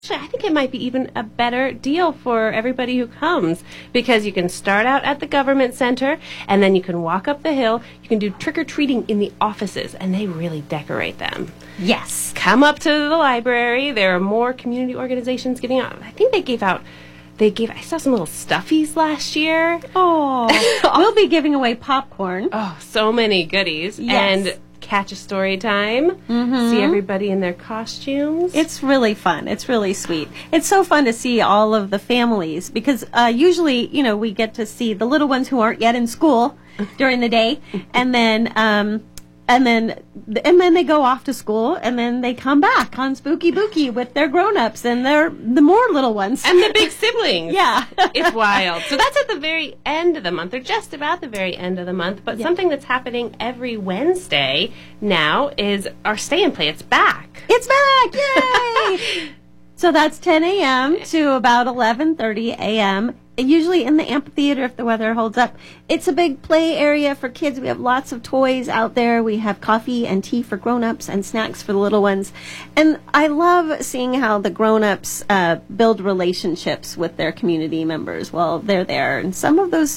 Actually, I think it might be even a better deal for everybody who comes, because you can start out at the government center, and then you can walk up the hill. You can do trick-or-treating in the offices, and they really decorate them. Yes. Come up to the library. There are more community organizations giving out. I think I saw some little stuffies last year. Oh, we'll be giving away popcorn. Oh, so many goodies. Yes. And catch a story time. See everybody in their costumes. It's really fun. It's really sweet. It's so fun to see all of the families, because usually, we get to see the little ones who aren't yet in school during the day, and then they go off to school, and then they come back on Spooky Booky with their grown-ups and the more little ones. And the big siblings. Yeah. It's wild. So that's at the very end of the month, or just about the very end of the month. But something that's happening every Wednesday now is our Stay and Play. It's back. It's back! Yay! So that's 10 a.m. to about 11:30 a.m., usually in the amphitheater if the weather holds up. It's a big play area for kids. We have lots of toys out there. We have coffee and tea for grown-ups and snacks for the little ones. And I love seeing how the grown-ups build relationships with their community members while they're there. And some of those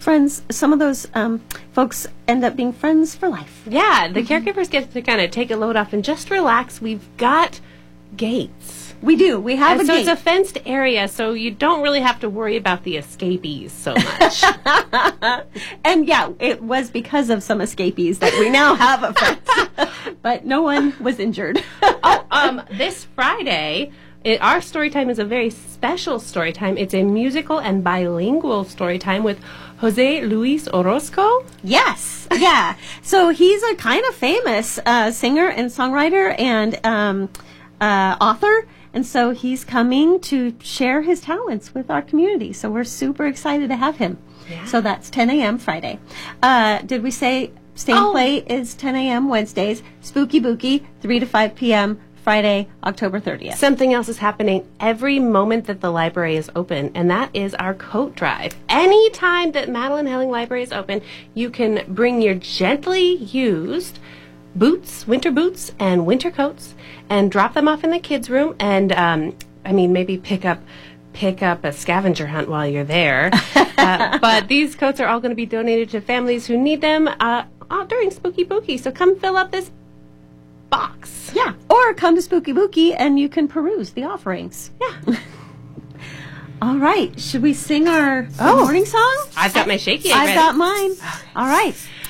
folks end up being friends for life. Yeah, the caregivers get to kind of take a load off and just relax. We've got gates. We do. We have a so gate. It's a fenced area, so you don't really have to worry about the escapees so much. And yeah, it was because of some escapees that we now have a fence. But no one was injured. This Friday, our story time is a very special story time. It's a musical and bilingual story time with Jose Luis Orozco. Yes. Yeah. So he's a kind of famous singer and songwriter and author. And so he's coming to share his talents with our community. So we're super excited to have him. Yeah. So that's 10 a.m. Friday. Did we say Stay and Play is 10 a.m. Wednesdays, Spooky Booky, 3 to 5 p.m. Friday, October 30th. Something else is happening every moment that the library is open, and that is our coat drive. Anytime that Madeline Helling Library is open, you can bring your gently used boots, winter boots, and winter coats, and drop them off in the kids' room, and maybe pick up a scavenger hunt while you're there. But these coats are all going to be donated to families who need them during Spooky Booky. So come fill up this box. Yeah, or come to Spooky Booky and you can peruse the offerings. Yeah. All right, should we sing our morning song? I've got my shaky egg I've ready. got mine. All right.